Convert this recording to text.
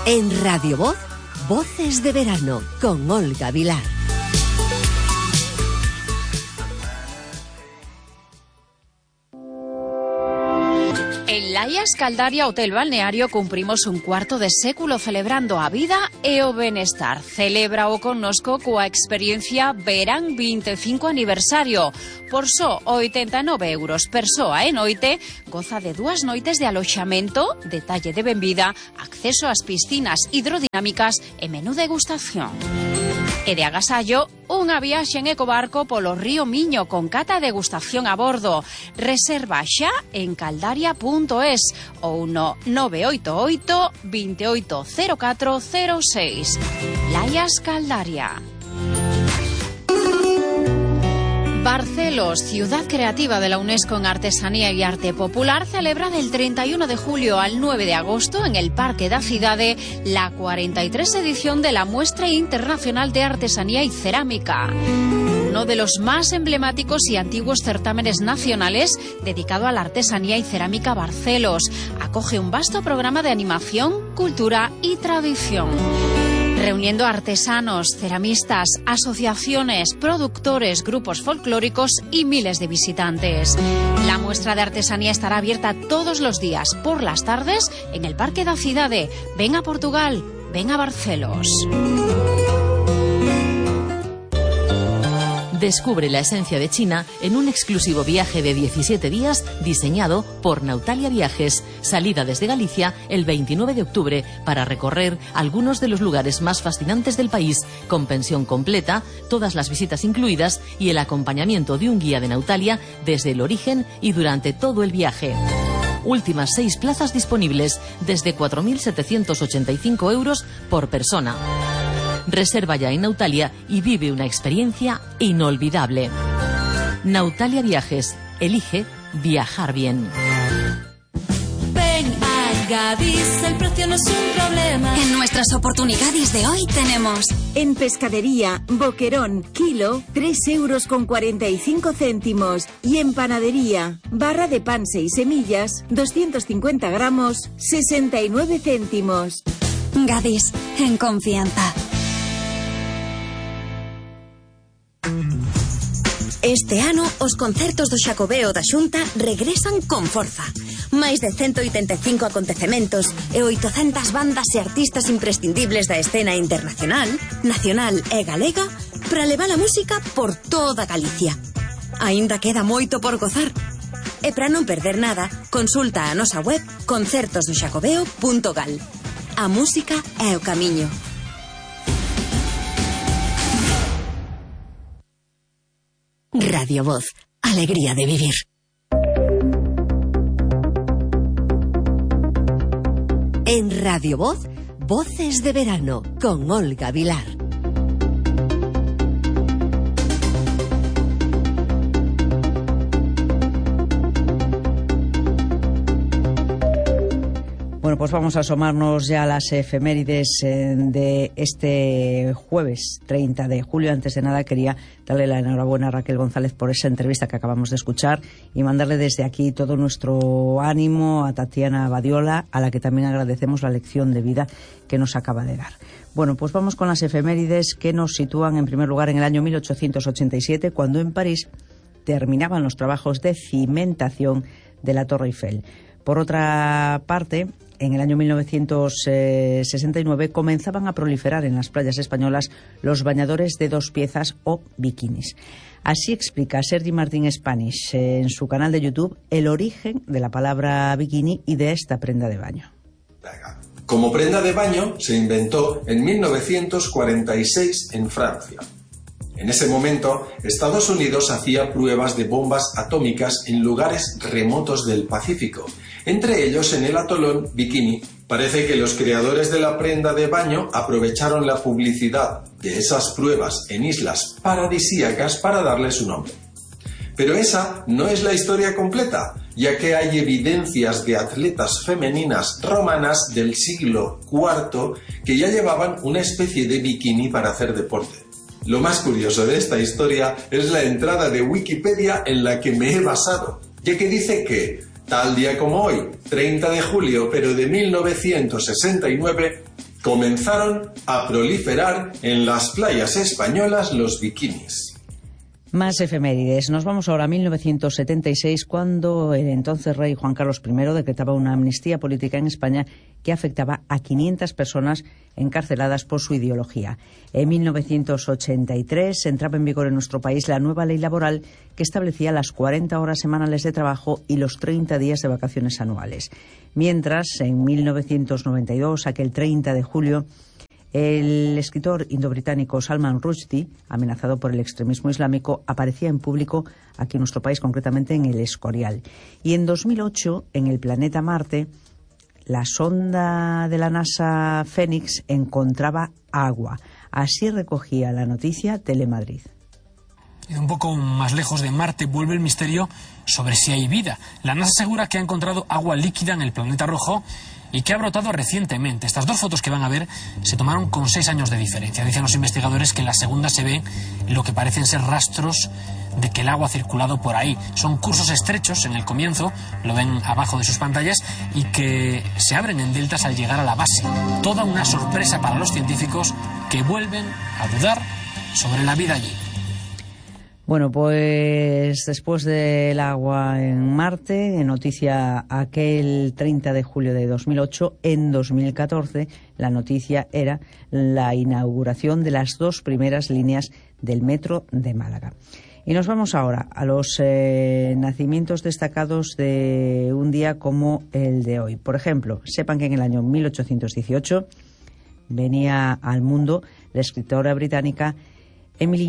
En Radio Voz, Voces de Verano, con Olga Vilar. En Laia Escaldaria Hotel Balneario cumprimos un cuarto de século celebrando a vida e o benestar. Celebra o connosco coa experiencia Verán 25 aniversario. Por só 89 euros persoa e noite, goza de 2 noites de aloxamento, detalle de benvida, acceso ás piscinas hidrodinámicas e menú degustación. E de agasallo, unha viaxe en ecobarco polo río Miño con cata e degustación a bordo. Reserva xa en caldaria.es ou no 988 280406. Laia Escaldaria. Barcelos, ciudad creativa de la UNESCO en artesanía y arte popular, celebra del 31 de julio al 9 de agosto en el Parque da Cidade la 43 edición de la Muestra Internacional de Artesanía y Cerámica. Uno de los más emblemáticos y antiguos certámenes nacionales dedicado a la artesanía y cerámica Barcelos. Acoge un vasto programa de animación, cultura y tradición, reuniendo artesanos, ceramistas, asociaciones, productores, grupos folclóricos y miles de visitantes. La muestra de artesanía estará abierta todos los días por las tardes en el Parque da Cidade. Ven a Portugal, ven a Barcelos. Descubre la esencia de China en un exclusivo viaje de 17 días diseñado por Nautalia Viajes. Salida desde Galicia el 29 de octubre para recorrer algunos de los lugares más fascinantes del país, con pensión completa, todas las visitas incluidas y el acompañamiento de un guía de Nautalia desde el origen y durante todo el viaje. Últimas 6 plazas disponibles desde 4.785 euros por persona. Reserva ya en Nautalia y vive una experiencia inolvidable. Nautalia Viajes. Elige viajar bien. Ven a Gadis, el precio no es un problema. En nuestras oportunidades de hoy tenemos... En pescadería, boquerón, kilo, 3,45 €. Y en panadería, barra de pan 6 semillas, 250 gramos, 69 céntimos. Gadis, en confianza. Este ano, os concertos do Xacobeo da Xunta regresan con forza. Máis de 185 acontecementos e 800 bandas e artistas imprescindibles da escena internacional, nacional e galega para levar a música por toda Galicia. Aínda queda moito por gozar. E para non perder nada, consulta a nosa web concertosdoxacobeo.gal. A música é o camiño. Radio Voz, alegría de vivir. En Radio Voz, Voces de Verano, con Olga Vilar. Bueno, pues vamos a asomarnos ya a las efemérides de este jueves 30 de julio. Antes de nada quería darle la enhorabuena a Raquel González por esa entrevista que acabamos de escuchar y mandarle desde aquí todo nuestro ánimo a Tatiana Badiola, a la que también agradecemos la lección de vida que nos acaba de dar. Bueno, pues vamos con las efemérides que nos sitúan en primer lugar en el año 1887, cuando en París terminaban los trabajos de cimentación de la Torre Eiffel. Por otra parte, en el año 1969 comenzaban a proliferar en las playas españolas los bañadores de 2 piezas o bikinis. Así explica Sergi Martín Spanish en su canal de YouTube el origen de la palabra bikini y de esta prenda de baño. Como prenda de baño se inventó en 1946 en Francia. En ese momento, Estados Unidos hacía pruebas de bombas atómicas en lugares remotos del Pacífico, entre ellos en el atolón Bikini. Parece que los creadores de la prenda de baño aprovecharon la publicidad de esas pruebas en islas paradisíacas para darle su nombre. Pero esa no es la historia completa, ya que hay evidencias de atletas femeninas romanas del siglo IV que ya llevaban una especie de bikini para hacer deporte. Lo más curioso de esta historia es la entrada de Wikipedia en la que me he basado, ya que dice que, tal día como hoy, 30 de julio pero de 1969, comenzaron a proliferar en las playas españolas los bikinis. Más efemérides. Nos vamos ahora a 1976, cuando el entonces rey Juan Carlos I decretaba una amnistía política en España que afectaba a 500 personas encarceladas por su ideología. En 1983 entraba en vigor en nuestro país la nueva ley laboral que establecía las 40 horas semanales de trabajo y los 30 días de vacaciones anuales. Mientras, en 1992, aquel 30 de julio, el escritor indobritánico Salman Rushdie, amenazado por el extremismo islámico, aparecía en público aquí en nuestro país, concretamente en El Escorial. Y en 2008, en el planeta Marte, la sonda de la NASA Fénix encontraba agua. Así recogía la noticia Telemadrid. Y un poco más lejos de Marte vuelve el misterio sobre si hay vida. La NASA asegura que ha encontrado agua líquida en el planeta rojo y que ha brotado recientemente. Estas dos fotos que van a ver se tomaron con 6 años de diferencia. Dicen los investigadores que en la segunda se ve lo que parecen ser rastros de que el agua ha circulado por ahí. Son cursos estrechos en el comienzo, lo ven abajo de sus pantallas, y que se abren en deltas al llegar a la base. Toda una sorpresa para los científicos que vuelven a dudar sobre la vida allí. Bueno, pues después del agua en Marte, en noticia aquel 30 de julio de 2008, en 2014 la noticia era la inauguración de las 2 primeras líneas del metro de Málaga. Y nos vamos ahora a los nacimientos destacados de un día como el de hoy. Por ejemplo, sepan que en el año 1818 venía al mundo la escritora británica Emily